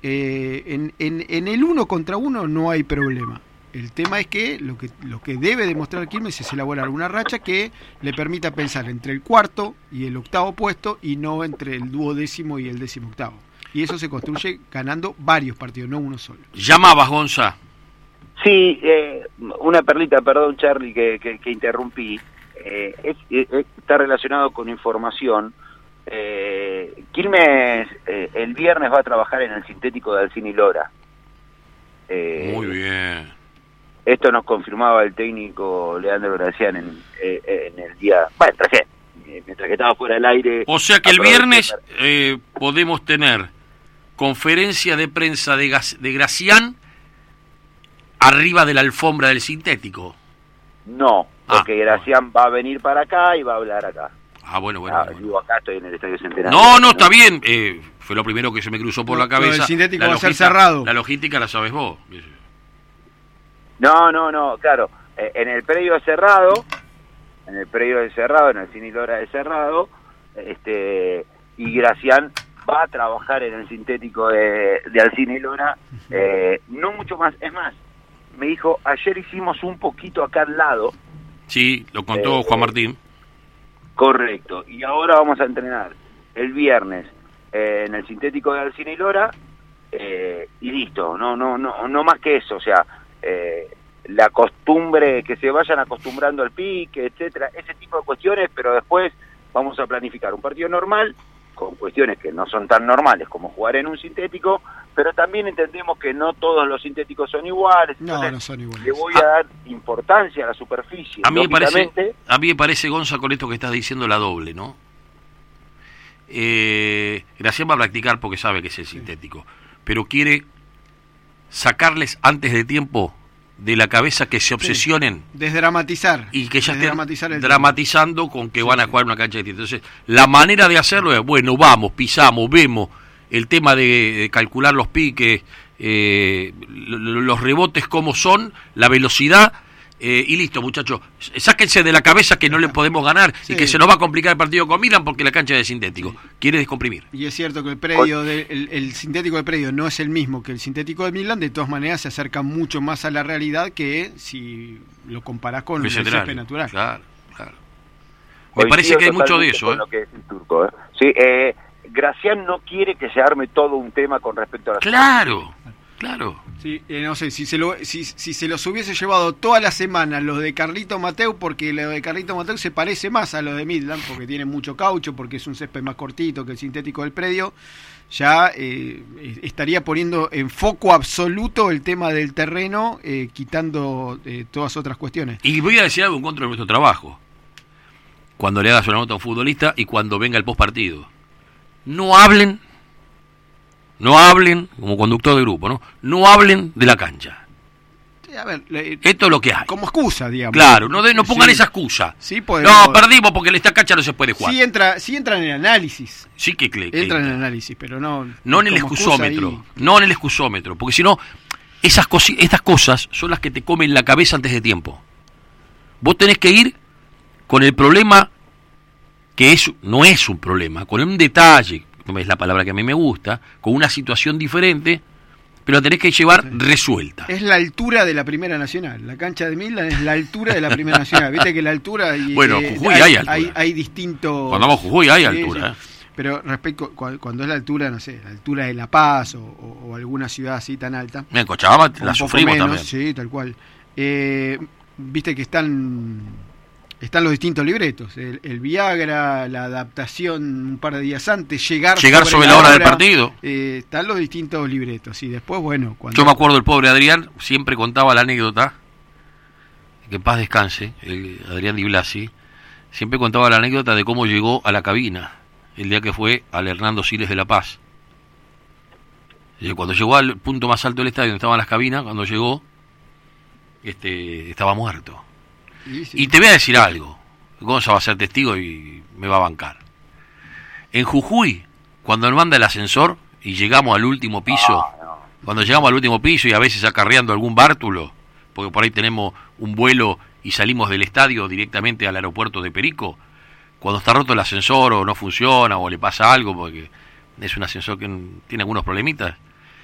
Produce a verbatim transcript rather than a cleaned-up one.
eh, en, en, en el uno contra uno no hay problema. El tema es que lo que lo que debe demostrar Quilmes es elaborar una racha que le permita pensar entre el cuarto y el octavo puesto y no entre el duodécimo y el décimo octavo. Y eso se construye ganando varios partidos, no uno solo. ¿Llamabas, Gonza? Sí, eh, una perlita, perdón Charlie que, que, que interrumpí, eh, es, es, está relacionado con información. Eh, Quilmes eh, el viernes va a trabajar en el sintético de Alcina y Lora. Eh, Muy bien. Esto nos confirmaba el técnico Leandro Gracián en, eh, en el día, bueno, recién, mientras que estaba fuera del aire. O sea que el viernes eh, podemos tener conferencia de prensa de, Gas, de Gracián arriba de la alfombra del sintético. No, porque ah, Gracián va a venir para acá y va a hablar acá. Ah, bueno, bueno. Ah, bueno. Digo, acá estoy en el Estadio Centenario. No, no, está bien. Eh, fue lo primero que se me cruzó por no, la cabeza. El sintético la va a ser logística, cerrado. La logística la sabes vos. No, no, no, claro. Eh, en el predio de Cerrado, en el predio de Cerrado, en el Cine Lora de Cerrado, este, y Gracián va a trabajar en el sintético de, de Alcina y Lora, eh, no mucho más. Es más, me dijo, ayer hicimos un poquito acá al lado. Sí, lo contó eh, Juan Martín. Correcto, y ahora vamos a entrenar el viernes eh, en el sintético de Alcina y Lora, eh, y listo, no, no, no, no más que eso, o sea, eh, la costumbre, que se vayan acostumbrando al pique, etcétera, ese tipo de cuestiones, pero después vamos a planificar un partido normal, con cuestiones que no son tan normales como jugar en un sintético, pero también entendemos que no todos los sintéticos son iguales. No, no son iguales. Le voy a dar importancia a la superficie. A mí me parece, a mí me parece, Gonza, con esto que estás diciendo, la doble, ¿no? Eh, Gracián va a practicar porque sabe que es el sintético, sí, pero quiere sacarles antes de tiempo de la cabeza que se obsesionen, sí, desdramatizar y que ya estén el dramatizando tema. con que sí, van a sí. jugar en una cancha distinta. Entonces, la manera de hacerlo es, bueno, vamos, pisamos, vemos el tema de, de calcular los piques, eh, los rebotes cómo son, la velocidad, eh, y listo, muchachos, sáquense de la cabeza que no le podemos ganar, sí, y que se nos va a complicar el partido con Milan porque la cancha es de sintético, sí, quiere descomprimir. Y es cierto que el predio de, el, el sintético del predio no es el mismo que el sintético de Milan, de todas maneras se acerca mucho más a la realidad que si lo comparás con el césped natural. Claro, claro. Me Hoy parece que hay mucho de eso, ¿eh? Lo que es el turco, ¿eh? Sí, eh, Gracián no quiere que se arme todo un tema con respecto a la... Claro, claro. Sí, eh, no sé, si se, lo, si, si se los hubiese llevado toda la semana los de Carlito Mateu, porque lo de Carlito Mateu se parece más a lo de Midland, porque tiene mucho caucho, porque es un césped más cortito que el sintético del predio, ya eh, estaría poniendo en foco absoluto el tema del terreno, eh, quitando eh, todas otras cuestiones. Y voy a decir algo en contra de nuestro trabajo. Cuando le hagas una nota a un futbolista y cuando venga el postpartido, no hablen, no hablen, como conductor de grupo, ¿no? No hablen de la cancha. Sí, a ver, le, esto es lo que hay. Como excusa, digamos. Claro, no, de, no pongan sí, esa excusa. Sí, podemos, no, perdimos porque en esta cancha no se puede jugar. Sí entra, sí entra en el análisis. Sí que, que entra, entra en el análisis, pero no... No en el excusómetro, no en el excusómetro, porque si no, esas cosi- estas cosas son las que te comen la cabeza antes de tiempo. Vos tenés que ir con el problema que es, no es un problema, con un detalle, no es la palabra que a mí me gusta, con una situación diferente, pero la tenés que llevar sí. resuelta. Es la altura de la Primera Nacional. La cancha de Midland es la altura de la Primera Nacional. Viste que la altura... Y, bueno, eh, Jujuy hay, hay altura. Hay, hay distintos... Cuando vamos a Jujuy hay sí, altura. Sí. Pero respecto cuando es la altura, no sé, la altura de La Paz o, o, o alguna ciudad así tan alta... En Cochabamba la sufrimos menos, también. Sí, tal cual. Eh, Viste que están... Están los distintos libretos, el, el Viagra, la adaptación un par de días antes, llegar, llegar sobre, sobre la hora, hora del partido. Eh, están los distintos libretos y después, bueno... cuando Yo me acuerdo, el pobre Adrián siempre contaba la anécdota, que en paz descanse, el Adrián Di Blasi, siempre contaba la anécdota de cómo llegó a la cabina el día que fue al Hernando Siles de La Paz. Y cuando llegó al punto más alto del estadio, donde estaban las cabinas, cuando llegó, este estaba muerto. Sí, sí. Y te voy a decir algo, Gonza va a ser testigo y me va a bancar. En Jujuy, cuando nos manda el ascensor y llegamos al último piso, oh, no. cuando llegamos al último piso y a veces acarreando algún bártulo, porque por ahí tenemos un vuelo y salimos del estadio directamente al aeropuerto de Perico, cuando está roto el ascensor o no funciona o le pasa algo, porque es un ascensor que tiene algunos problemitas,